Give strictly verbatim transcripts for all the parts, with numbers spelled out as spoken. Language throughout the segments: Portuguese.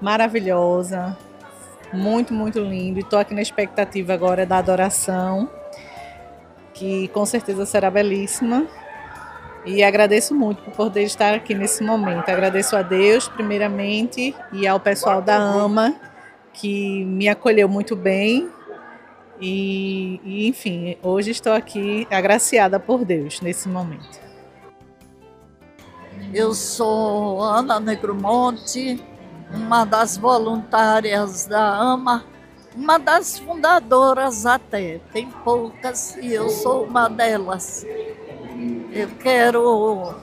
maravilhosa, muito, muito lindo. Estou aqui na expectativa agora da adoração, que com certeza será belíssima. E agradeço muito por poder estar aqui nesse momento. Agradeço a Deus, primeiramente, e ao pessoal da AMA, que me acolheu muito bem. E, e, enfim, hoje estou aqui agraciada por Deus nesse momento. Eu sou Ana Negromonte, uma das voluntárias da AMA, uma das fundadoras até, tem poucas e eu sou uma delas. Eu quero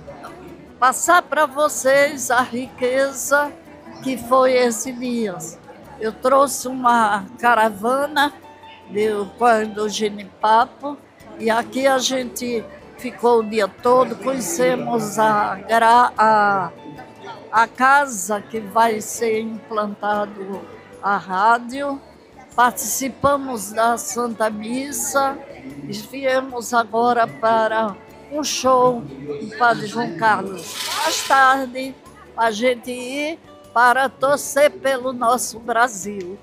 passar para vocês a riqueza que foi esse dia. Eu trouxe uma caravana do Corre do Genipapo e aqui a gente ficou o dia todo, conhecemos a, a, a casa que vai ser implantado a rádio, participamos da Santa Missa e viemos agora para um show do Padre João Carlos. Mais tarde, a gente ir para torcer pelo nosso Brasil.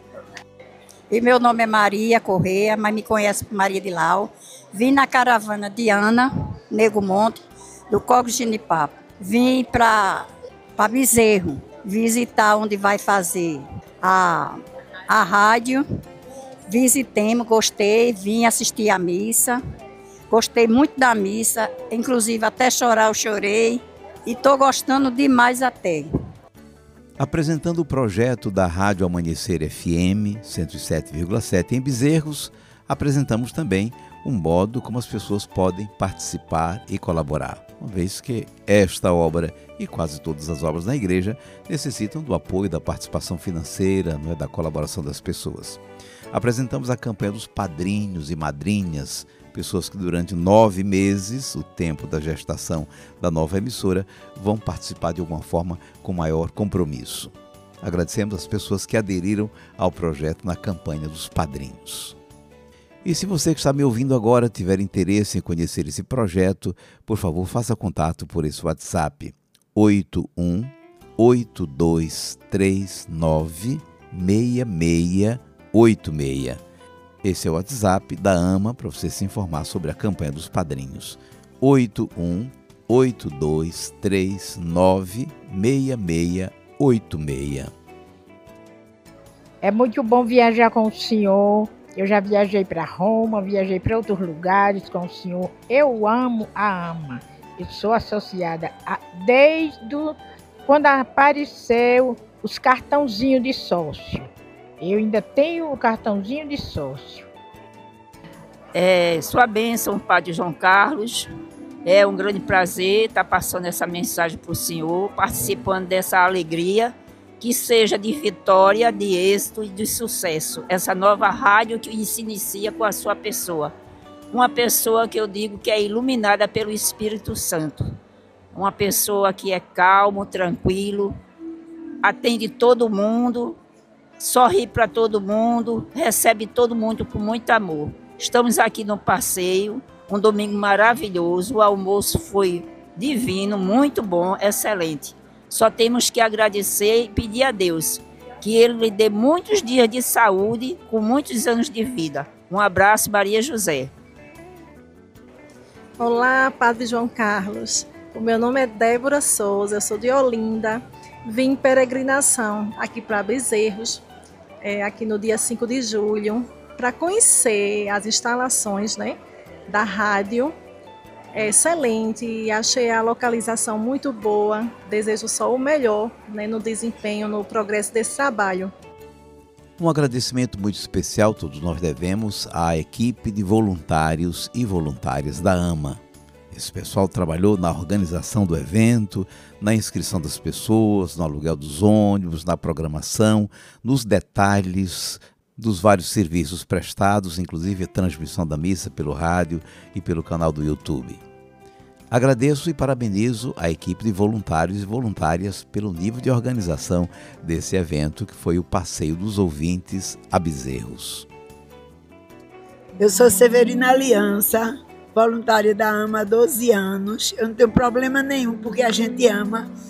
E meu nome é Maria Correia, mas me conhece por Maria de Lau. Vim na caravana de Ana Negromonte, do Corre do Genipapo. Vim para Bezerro, visitar onde vai fazer a, a rádio. Visitemos, gostei, vim assistir a missa. Gostei muito da missa, inclusive até chorar eu chorei. E estou gostando demais até. Apresentando o projeto da Rádio Amanhecer F M cento e sete vírgula sete em Bezerros, apresentamos também um modo como as pessoas podem participar e colaborar, uma vez que esta obra e quase todas as obras na igreja necessitam do apoio, da participação financeira, não é, da colaboração das pessoas. Apresentamos a campanha dos padrinhos e madrinhas, pessoas que durante nove meses, o tempo da gestação da nova emissora, vão participar de alguma forma com maior compromisso. Agradecemos as pessoas que aderiram ao projeto na campanha dos padrinhos. E se você que está me ouvindo agora tiver interesse em conhecer esse projeto, por favor, faça contato por esse WhatsApp oito um oito dois três nove seis seis oito seis. Esse é o WhatsApp da AMA para você se informar sobre a campanha dos padrinhos. oito um oito dois três nove seis seis oito seis. É muito bom viajar com o senhor. Eu já viajei para Roma, viajei para outros lugares com o senhor. Eu amo a AMA. Eu sou associada a, desde o, quando apareceu os cartãozinhos de sócio. Eu ainda tenho o cartãozinho de sócio. É, sua bênção, Padre João Carlos. É um grande prazer estar passando essa mensagem para o senhor, participando dessa alegria, que seja de vitória, de êxito e de sucesso. Essa nova rádio que se inicia com a sua pessoa. Uma pessoa que eu digo que é iluminada pelo Espírito Santo. Uma pessoa que é calmo, tranquilo, atende todo mundo, sorri para todo mundo, recebe todo mundo com muito amor. Estamos aqui no passeio, um domingo maravilhoso, o almoço foi divino, muito bom, excelente. Só temos que agradecer e pedir a Deus que Ele lhe dê muitos dias de saúde, com muitos anos de vida. Um abraço, Maria José. Olá, Padre João Carlos. O meu nome é Débora Souza, eu sou de Olinda. Vim em peregrinação aqui para Bezerros, é, aqui no dia cinco de julho, para conhecer as instalações, né, da rádio. É excelente, achei a localização muito boa. Desejo só o melhor, né, no desempenho, no progresso desse trabalho. Um agradecimento muito especial todos nós devemos à equipe de voluntários e voluntárias da AMA. Esse pessoal trabalhou na organização do evento, na inscrição das pessoas, no aluguel dos ônibus, na programação, nos detalhes dos vários serviços prestados, inclusive a transmissão da missa pelo rádio e pelo canal do YouTube. Agradeço e parabenizo a equipe de voluntários e voluntárias pelo nível de organização desse evento, que foi o Passeio dos Ouvintes a Bezerros. Eu sou Severina Aliança, voluntária da AMA há doze anos. Eu não tenho problema nenhum, porque a gente ama.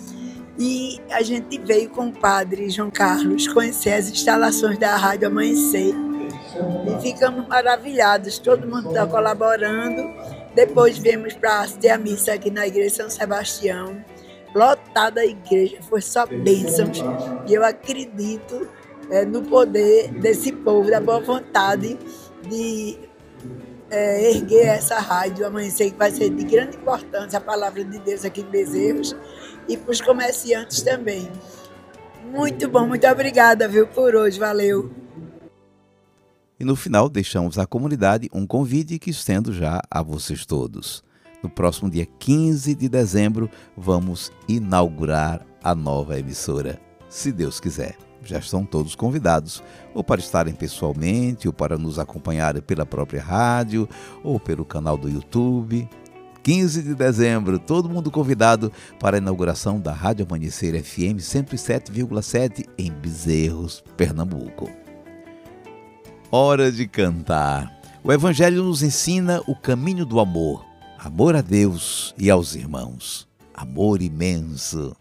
E a gente veio com o padre João Carlos conhecer as instalações da Rádio Amanhecer e ficamos maravilhados, todo mundo está colaborando. Depois viemos para assistir a missa aqui na igreja São Sebastião, lotada a igreja, foi só bênçãos, e eu acredito é, no poder desse povo, da boa vontade de é, erguer essa rádio Amanhecer, que vai ser de grande importância, a palavra de Deus aqui em Bezerros, e para os comerciantes também. Muito bom, muito obrigada, viu, por hoje, valeu. E no final deixamos à comunidade um convite que estendo já a vocês todos. No próximo dia quinze de dezembro vamos inaugurar a nova emissora, se Deus quiser. Já estão todos convidados, ou para estarem pessoalmente, ou para nos acompanharem pela própria rádio, ou pelo canal do YouTube. quinze de dezembro, todo mundo convidado para a inauguração da Rádio Amanhecer F M cento e sete vírgula sete em Bezerros, Pernambuco. Hora de cantar. O Evangelho nos ensina o caminho do amor. Amor a Deus e aos irmãos. Amor imenso.